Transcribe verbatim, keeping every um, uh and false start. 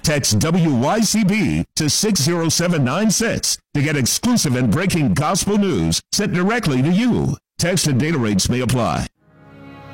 Text W Y C B to six zero seven nine six to get exclusive and breaking gospel news sent directly to you. Text and data rates may apply.